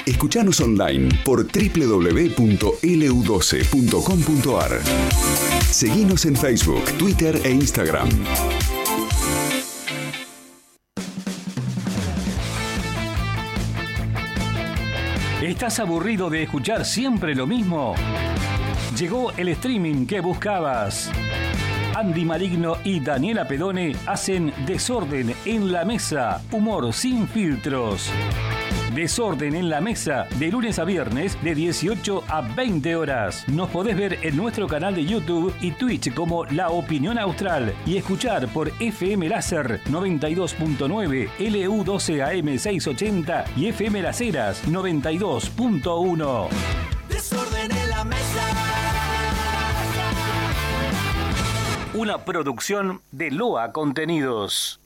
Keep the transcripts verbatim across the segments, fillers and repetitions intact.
Escuchanos online por doble u doble u doble u punto ele u doce punto com punto a r. Seguinos en Facebook, Twitter e Instagram. ¿Estás aburrido de escuchar siempre lo mismo? Llegó el streaming que buscabas. Andy Maligno y Daniela Pedone hacen Desorden en la Mesa, humor sin filtros. Desorden en la Mesa, de lunes a viernes, de dieciocho a veinte horas. Nos podés ver en nuestro canal de YouTube y Twitch como La Opinión Austral y escuchar por F M Láser noventa y dos punto nueve, L U doce A M seiscientos ochenta y F M Las Heras noventa y dos punto uno. Desorden en la Mesa. Una producción de Loa Contenidos.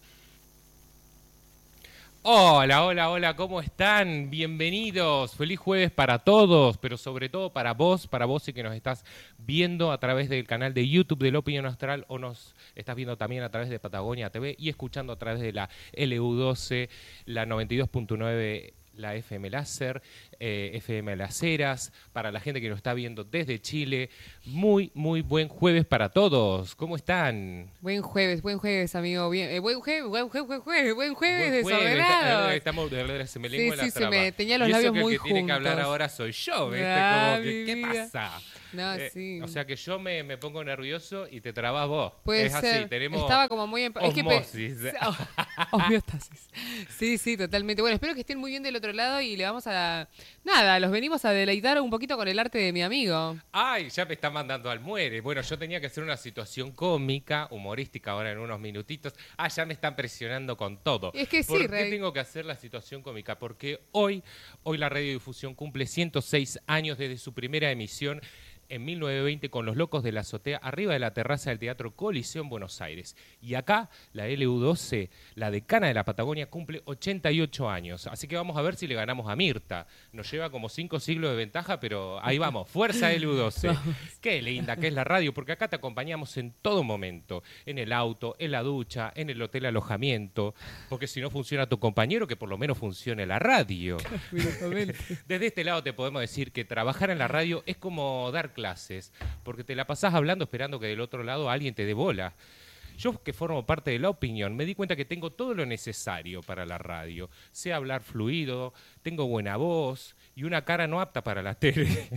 Hola, hola, hola, ¿cómo están? Bienvenidos, feliz jueves para todos, pero sobre todo para vos, para vos y que nos estás viendo a través del canal de YouTube de La Opinión Austral o nos estás viendo también a través de Patagonia T V y escuchando a través de la L U doce, la noventa y dos punto nueve, la F M Láser, eh, F M Las Heras, para la gente que nos está viendo desde Chile. Muy, muy buen jueves para todos. ¿Cómo están? Buen jueves, buen jueves, amigo. Bien, eh, buen jueves, buen jueves, buen jueves, buen jueves, Buen jueves, desordenado. Estamos, de verdad, se me lengua Sí, la sí, se traba. me tenía los Y eso labios que el muy que tiene que hablar juntos. ahora soy yo, ¿viste? Ah, Como que, mi ¿qué vida. pasa? No, Eh, sí. O sea que yo me, me pongo nervioso y te trabas vos. Puede es ser. así, tenemos Estaba como muy... empa- es que pe- osmosis. Oh, homeostasis. Sí, sí, totalmente. Bueno, espero que estén muy bien del otro lado y le vamos a... Nada, los venimos a deleitar un poquito con el arte de mi amigo. Ay, ya me está mandando al muere. Bueno, yo tenía que hacer una situación cómica, humorística ahora en unos minutitos. Ah, ya me están presionando con todo. Es que sí, ¿Por qué Rey. tengo que hacer la situación cómica? Porque hoy, hoy la radiodifusión cumple ciento seis años desde su primera emisión en mil novecientos veinte con Los Locos de la Azotea, arriba de la terraza del Teatro Coliseo en Buenos Aires. Y acá, la L U doce, la decana de la Patagonia, cumple ochenta y ocho años. Así que vamos a ver si le ganamos a Mirta. Nos lleva como cinco siglos de ventaja, pero ahí vamos. Fuerza L U doce. Qué linda que es la radio, porque acá te acompañamos en todo momento. En el auto, en la ducha, en el hotel alojamiento. Porque si no funciona tu compañero, que por lo menos funcione la radio. Desde este lado te podemos decir que trabajar en la radio es como dar clases, porque te la pasás hablando esperando que del otro lado alguien te dé bola. Yo, que formo parte de La Opinión, me di cuenta que tengo todo lo necesario para la radio. Sé hablar fluido, tengo buena voz y una cara no apta para la tele.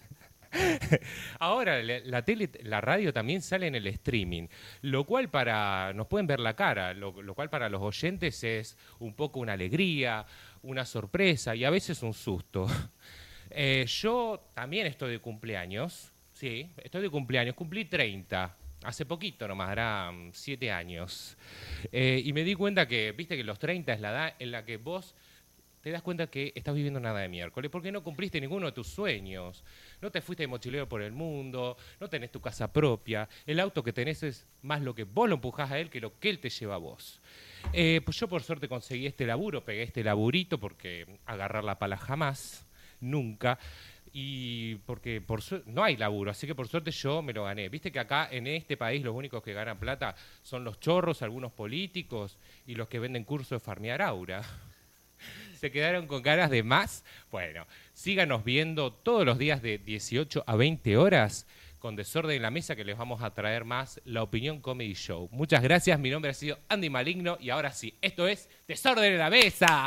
Ahora la, la tele, la radio también sale en el streaming, lo cual para, nos pueden ver la cara, lo, lo cual para los oyentes es un poco una alegría, una sorpresa y a veces un susto. Eh, yo también estoy de cumpleaños, sí, estoy de cumpleaños, cumplí treinta, hace poquito nomás, hará siete años. Eh, y me di cuenta que, viste que los treinta es la edad en la que vos te das cuenta que estás viviendo nada de miércoles, porque no cumpliste ninguno de tus sueños, no te fuiste de mochilero por el mundo, no tenés tu casa propia, el auto que tenés es más lo que vos lo empujás a él que lo que él te lleva a vos. Eh, pues yo por suerte conseguí este laburo, pegué este laburito, porque agarrar la pala jamás, nunca, y porque por su- no hay laburo, así que por suerte yo me lo gané. Viste que acá en este país los únicos que ganan plata son los chorros, algunos políticos y los que venden cursos de farmear aura. ¿Se quedaron con ganas de más? Bueno, síganos viendo todos los días de dieciocho a veinte horas con Desorden en la Mesa, que les vamos a traer más La Opinión Comedy Show. Muchas gracias, mi nombre ha sido Andy Maligno y ahora sí, esto es Desorden en la Mesa.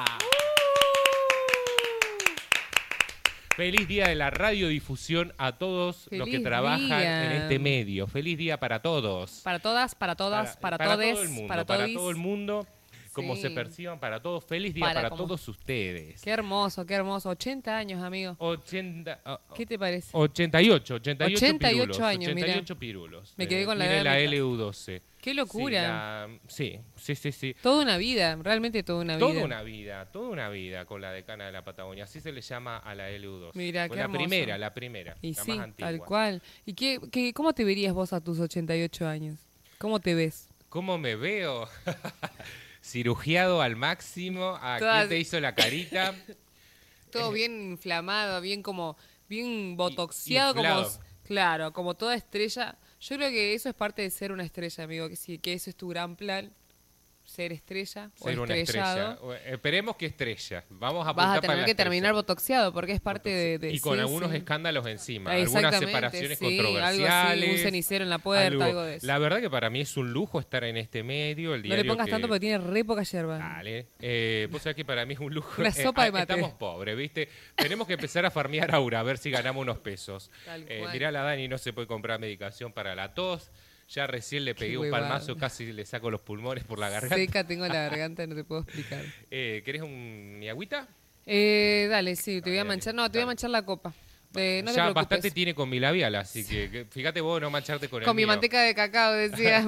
Feliz día de la radiodifusión a todos los que Feliz trabajan día. en este medio. Feliz día para todos. Para todas, para todas, para, para todes, todo el mundo, para para, todis. todo el mundo, como Sí. se perciban, para todos. Feliz día Para para, como- todos ustedes. Qué hermoso, qué hermoso. ochenta años, amigo. ochenta, ah, ¿Qué te parece? ochenta y ocho, ochenta y ocho ochenta y ocho pirulos, años, ochenta y mirá. ocho pirulos. Me quedé Eh, con la tiene edad de la mi L U doce. Qué locura. Sí, la- sí, sí, sí, sí. Toda una vida, realmente toda una vida. Toda una vida, toda una vida con la decana de la Patagonia. Así se le llama a la L U doce. Mira, Fue qué la hermoso. primera, la primera, Y la sí, más antigua. tal cual. ¿Y qué, qué, cómo te verías vos a tus ochenta y ocho años? ¿Cómo te ves? ¿Cómo me veo? Cirugiado al máximo. ¿A Todas- quién te hizo la carita? Todo bien inflamado, bien como, bien botoxiado, como, inflado. claro, como toda estrella. Yo creo que eso es parte de ser una estrella, amigo, que sí, que eso es tu gran plan. ser estrella Ser o una estrellado. estrella. O- Esperemos que estrella. Vamos a Vas apuntar a tener para la que estrella. terminar botoxeado porque es parte de... de- Y con sí, algunos sí. escándalos encima, algunas Exactamente, separaciones sí, controversiales. algo así, un cenicero en la puerta, algo de eso. La verdad que para mí es un lujo estar en este medio. El No diario le pongas que- tanto porque tiene re poca yerba. Dale. Eh, vos sabés que para mí es un lujo. Una Eh, sopa de ah, mate. Estamos pobres, ¿viste? Tenemos que empezar a farmear aura, a ver si ganamos unos pesos. Tal Eh, cual. mirá, la Dani no se puede comprar medicación para la tos. Ya recién le pegué Qué un huevada. palmazo, casi le saco los pulmones por la garganta. Seca tengo la garganta, no te puedo explicar. Eh, ¿Querés un, mi agüita? Eh, dale, sí, te voy a Dale, manchar. No, te voy a dale. manchar la copa. Eh, no te ya preocupes. bastante tiene con mi labial, así que, que fíjate vos no mancharte con el Con mi mío. manteca de cacao, decías.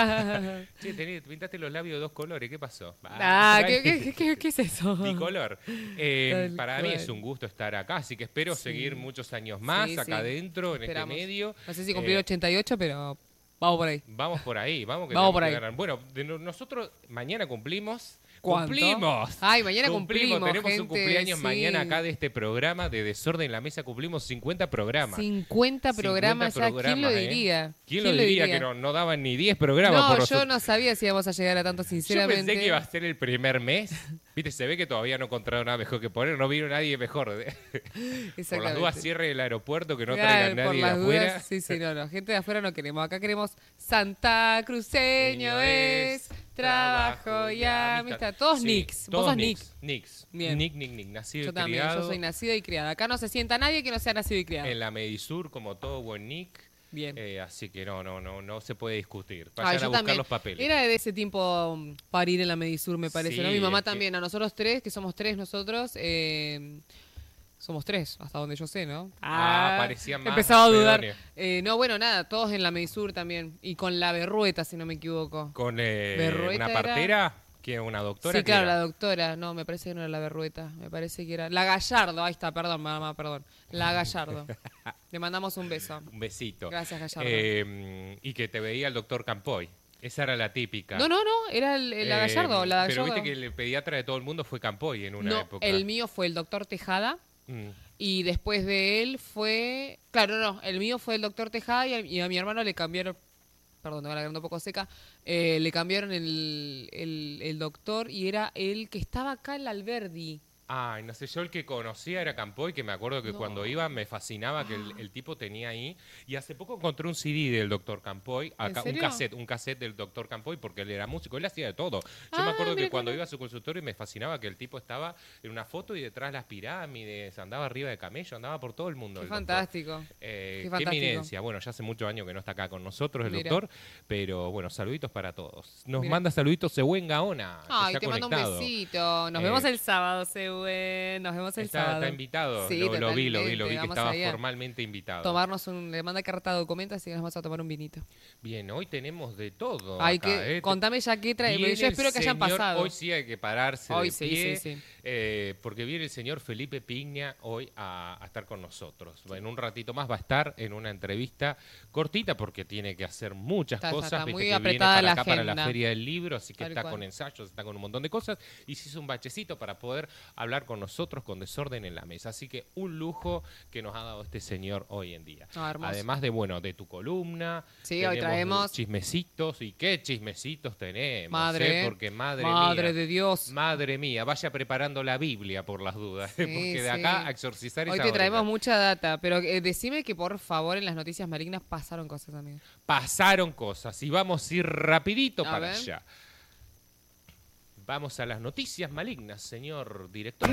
Che, tenés- pintaste los labios de dos colores, ¿qué pasó? ah, Dani. ¿qué, qué, qué, qué es eso? Bicolor. Eh, Tal para mí cual. es un gusto estar acá, así que espero Sí. seguir muchos años más Sí, acá sí. adentro, en Esperamos. este medio. No sé si cumplir Eh, ochenta y ocho, pero vamos por ahí. Vamos por ahí, vamos que Vamos tenemos por que ahí. ganar. Bueno, de no- nosotros mañana cumplimos. ¿Cuánto? ¡Cumplimos! Ay, mañana cumplimos, Tenemos un gente, cumpleaños sí. mañana acá de este programa de Desorden en la Mesa. Cumplimos cincuenta programas. cincuenta programas ya, ¿quién lo programas, ¿eh? diría? ¿Quién, lo diría, que no, no daban ni diez programas No, por yo nosotros? no sabía si íbamos a llegar a tanto, Yo sinceramente. pensé que iba a ser el primer mes. Viste, se ve que todavía no encontraron nada mejor que poner. No vino nadie mejor. Por las Exactamente. dudas, cierre el aeropuerto, que no Claro, traigan por nadie de las afuera. dudas, sí, sí, no, no, gente de afuera no queremos. Acá queremos Santa Cruceño es, trabajo y amistad. Todos Sí, Nicks. Vos Todos sos Nick. Nicks. Nicks. Bien. Nick, Nick, Nick. Nacido Yo y también, criado yo soy nacido y criada. Acá no se sienta nadie que no sea nacido y criado. en la Medisur, como todo buen Nick. Bien. Eh, así que no, no, no, no se puede discutir. Ay, Vayan yo a buscar también. los papeles. Era de ese tiempo mm, para ir en la Medisur, me parece, Sí, ¿no? Mi mamá es que- también, a nosotros tres, que somos tres nosotros, eh, somos tres, hasta donde yo sé, ¿no? Ah, parecían más, Empezaba a dudar. Pedonio. Eh, no, bueno, nada, todos en la Medisur también. Y con la berrueta, si no me equivoco. Con eh, Berrueta una era- partera, que una doctora. Sí, que claro, era? la doctora. No, me parece que no era la berrueta. Me parece que era... La Gallardo, ahí está, perdón, mamá, perdón. La Gallardo. Le mandamos un beso. Un besito. Gracias, Gallardo. Eh, y que te veía el doctor Campoy. Esa era la típica. No, no, no, era el, el- la Eh, Gallardo, la Pero Gallardo. viste que el pediatra de todo el mundo fue Campoy en una No, época. el mío fue el doctor Tejada. Mm. Y después de él fue... Claro, no, no, el mío fue el doctor Tejada y a, y a mi hermano le cambiaron... Perdón, tengo la garganta un poco seca. eh, le cambiaron el, el, el doctor y era el que estaba acá, el Alberdi. Ay, no sé, yo el que conocía era Campoy, que me acuerdo que No. cuando iba me fascinaba que el, el tipo tenía ahí. Y hace poco encontré un C D del doctor Campoy, acá, un serio? cassette, un cassette del doctor Campoy, porque él era músico, él hacía de todo. Yo Ah, me acuerdo mira que qué cuando bueno. iba a su consultorio me fascinaba que el tipo estaba en una foto y detrás las pirámides, andaba arriba de camello, andaba por todo el mundo. Qué el doctor. fantástico. Eh, Qué qué fantástico. eminencia. Bueno, ya hace muchos años que no está acá con nosotros el Mira. doctor, pero bueno, saluditos para todos. Nos Mira. manda saluditos Sehuen Gaona. que Ay, está te mando un conectado. besito. Nos Eh, vemos el sábado, Sehuen. Nos vemos el Está, sábado. está invitado, Sí, lo, lo vi, lo vi, totalmente. lo vi que Vamos estaba ahí a formalmente invitado. Tomarnos un... Le manda carta de documentos, así que nos vamos a tomar un vinito. Bien, hoy tenemos de todo. Ay, acá, que, ¿eh? contame ya qué trae. Viene Yo espero el que hayan señor- pasado. Hoy sí hay que pararse Hoy de sí, pie, sí, sí. eh, porque viene el señor Felipe Pigna hoy a, a estar con nosotros. En un ratito más va a estar en una entrevista cortita porque tiene que hacer muchas Está- está- cosas. está Viste muy que viene apretada para la acá para la agenda. Feria del Libro, así que Tal está cual. con ensayos, está con un montón de cosas y se hizo un bachecito para poder hablar con nosotros con Desorden en la Mesa. Así que un lujo que nos ha dado este señor hoy en día. Ah, hermoso. Además de, bueno, de tu columna. Sí, hoy traemos- chismecitos. ¿Y qué chismecitos tenemos? Madre, eh? Porque madre, Madre mía. de Dios. Madre mía, vaya preparando la Biblia por las dudas. Sí, porque de sí. acá a exorcizar Hoy esa te traemos orina. mucha data, pero eh, decime que por favor en las noticias malignas pasaron cosas, amigo. Pasaron cosas y vamos a ir rapidito A para ver. allá. Vamos a las noticias malignas, señor director.